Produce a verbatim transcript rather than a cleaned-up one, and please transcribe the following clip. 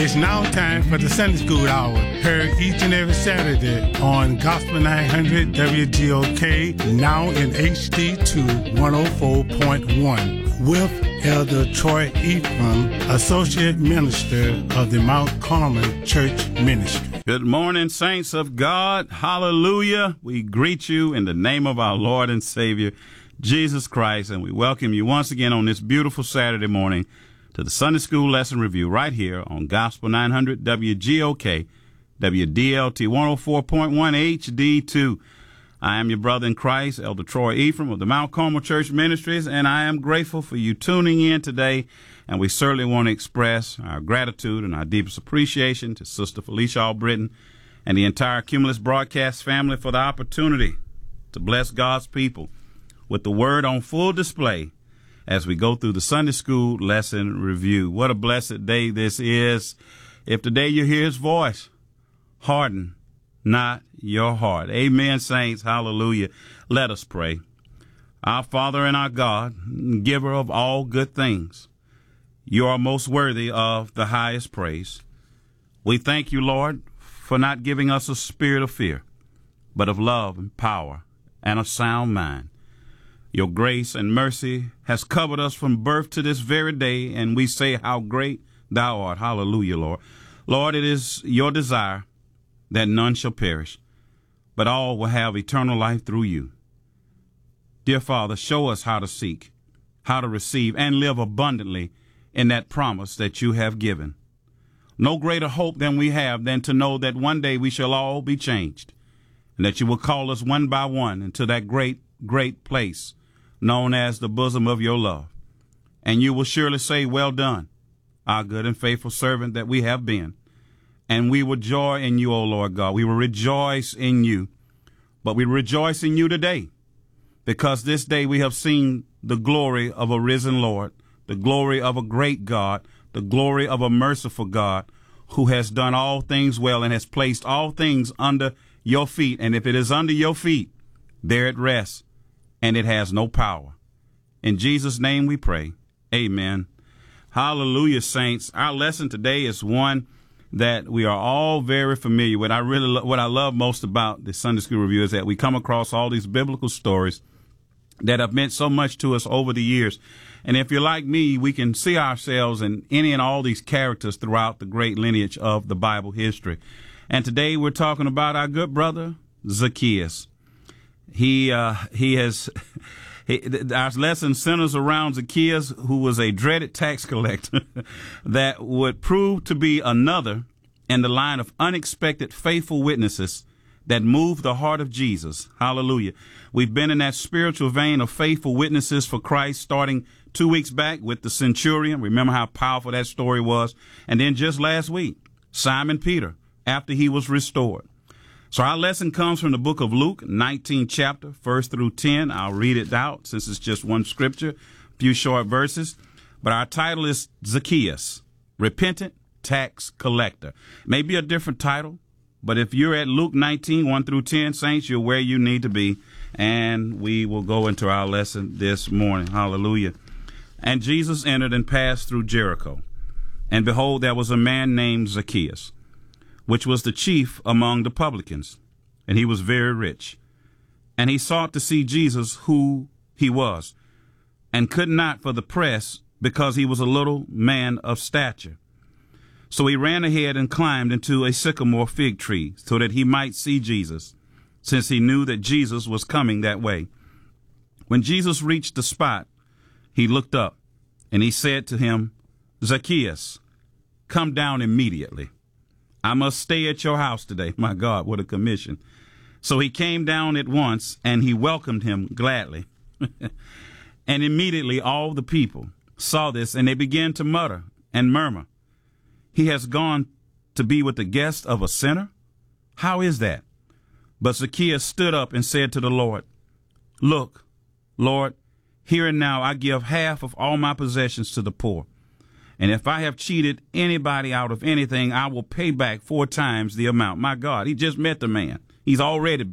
It's now time for the Sunday School Hour, heard each and every Saturday on Gospel nine hundred W G O K, now in H D to one oh four point one, with Elder Troy Ephraim, Associate Minister of the Mount Carmel Church Ministry. Good morning, saints of God. Hallelujah. We greet you in the name of our Lord and Savior, Jesus Christ, and we welcome you once again on this beautiful Saturday morning to the Sunday School Lesson Review right here on Gospel nine hundred W G O K, W D L T one oh four point one H D two. I am your brother in Christ, Elder Troy Ephraim of the Mount Carmel Church Ministries, and I am grateful for you tuning in today, and we certainly want to express our gratitude and our deepest appreciation to Sister Felicia Albritton and the entire Cumulus Broadcast family for the opportunity to bless God's people with the Word on full display as we go through the Sunday School Lesson Review. What a blessed day this is. If today you hear His voice, harden not your heart. Amen, saints. Hallelujah. Let us pray. Our Father and our God, giver of all good things, you are most worthy of the highest praise. We thank you, Lord, for not giving us a spirit of fear, but of love and power and a sound mind. Your grace and mercy has covered us from birth to this very day, and we say how great thou art. Hallelujah, Lord. Lord, it is your desire that none shall perish, but all will have eternal life through you. Dear Father, show us how to seek, how to receive, and live abundantly in that promise that you have given. No greater hope than we have than to know that one day we shall all be changed, and that you will call us one by one into that great, great place known as the bosom of your love. And you will surely say, well done, our good and faithful servant that we have been. And we will joy in you, O Lord God. We will rejoice in you. But we rejoice in you today, because this day we have seen the glory of a risen Lord, the glory of a great God, the glory of a merciful God who has done all things well and has placed all things under your feet. And if it is under your feet, there it rests, and it has no power. In Jesus' name we pray. Amen. Hallelujah, saints. Our lesson today is one that we are all very familiar with. I really lo- what I love most about the Sunday School Review is that we come across all these biblical stories that have meant so much to us over the years. And if you're like me, we can see ourselves in any and all these characters throughout the great lineage of the Bible history. And today we're talking about our good brother, Zacchaeus. He, uh, he has, he, our lesson centers around Zacchaeus, who was a dreaded tax collector that would prove to be another in the line of unexpected faithful witnesses that moved the heart of Jesus. Hallelujah. We've been in that spiritual vein of faithful witnesses for Christ starting two weeks back with the centurion. Remember how powerful that story was. And then just last week, Simon Peter, after he was restored. So our lesson comes from the book of Luke, nineteenth chapter, first through ten. I'll read it out since it's just one scripture, a few short verses. But our title is Zacchaeus, Repentant Tax Collector. Maybe a different title, but if you're at Luke nineteen, one through ten, saints, you're where you need to be. And we will go into our lesson this morning. Hallelujah. And Jesus entered and passed through Jericho. And behold, there was a man named Zacchaeus, which was the chief among the publicans, and he was very rich. And he sought to see Jesus, who he was, and could not for the press, because he was a little man of stature. So he ran ahead and climbed into a sycamore fig tree, so that he might see Jesus, since he knew that Jesus was coming that way. When Jesus reached the spot, he looked up, and he said to him, Zacchaeus, come down immediately. I must stay at your house today. My God, what a commission. So he came down at once, and he welcomed him gladly. And immediately all the people saw this, and they began to mutter and murmur, he has gone to be with the guest of a sinner? How is that? But Zacchaeus stood up and said to the Lord, look, Lord, here and now I give half of all my possessions to the poor. And if I have cheated anybody out of anything, I will pay back four times the amount. My God, he just met the man. He's already